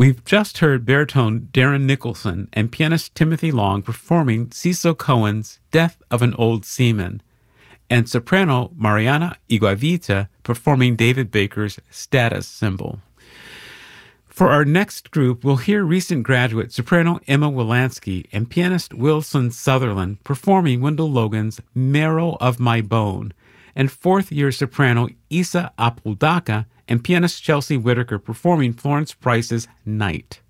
We've just heard baritone Darren Nicholson and pianist Timothy Long performing Cecil Cohen's Death of an Old Seaman, and soprano Mariana Iguavita performing David Baker's Status Symbol. For our next group, we'll hear recent graduate soprano Emma Wilansky and pianist Wilson Sutherland performing Wendell Logan's Marrow of My Bone, and fourth-year soprano Isa Apodaca and pianist Chelsea Whitaker performing Florence Price's Night.